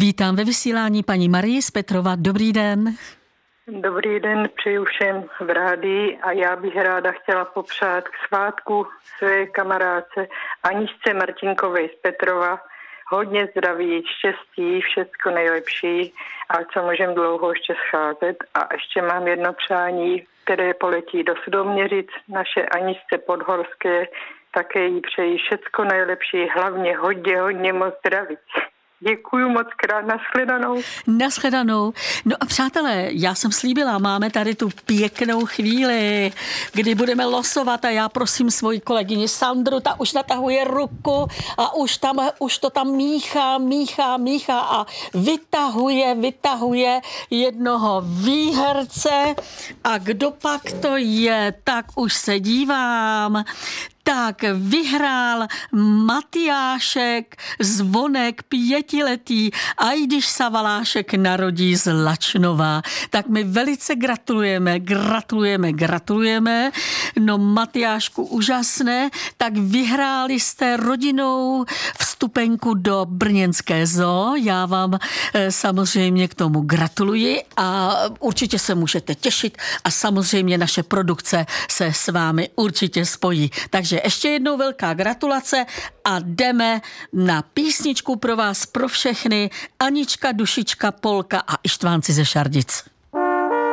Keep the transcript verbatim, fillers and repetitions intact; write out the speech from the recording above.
Vítám ve vysílání paní Marii z Petrova. Dobrý den. Dobrý den, přeju všem v rádii a já bych ráda chtěla popřát k svátku své kamarádce Aničce Martinkové z Petrova hodně zdraví, štěstí, všecko nejlepší a co můžem dlouho ještě scházet. A ještě mám jedno přání, které poletí do Sudoměřic, naše Aničce Podhorské, také jí přeji všecko nejlepší, hlavně hodně, hodně moc zdraví. Děkuju moc krát, nashledanou. Nashledanou. No a přátelé, já jsem slíbila, máme tady tu pěknou chvíli, kdy budeme losovat a já prosím svoji kolegyni Sandru, ta už natahuje ruku a už, tam, už to tam míchá, míchá, míchá a vytahuje, vytahuje jednoho výherce. A kdo pak to je, tak už se dívám. Tak vyhrál Matyášek Zvonek, pětiletý, a i když Savalášek narodí z Lačnova. Tak my velice gratulujeme, gratulujeme, gratulujeme. No Matyášku, úžasné. Tak vyhráli jste rodinou vstupenku do brněnské zoo. Já vám e, samozřejmě k tomu gratuluji a určitě se můžete těšit a samozřejmě naše produkce se s vámi určitě spojí. Takže ještě jednou velká gratulace a jdeme na písničku pro vás, pro všechny. Anička, Dušička, Polka a Ištvánci ze Šardic.